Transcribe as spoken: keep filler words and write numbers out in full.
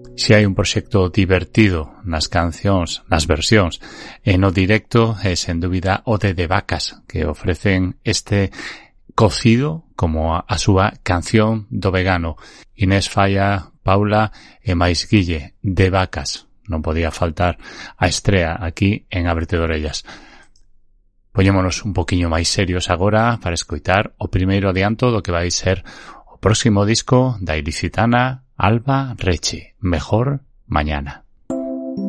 Se hai un proxecto divertido nas cancións, nas versións e no directo é sen dúbida o de De Vacas, que ofrecen este cocido como a, a súa canción do vegano. Inés Falla, Paula e máis Guille, De Vacas. Non podía faltar a estrea aquí en Ábrete de Orellas. Poñémonos un poquinho máis serios agora para escoitar o primeiro adianto do que vai ser o próximo disco da ilicitana Alba Reche, Mejor Mañana.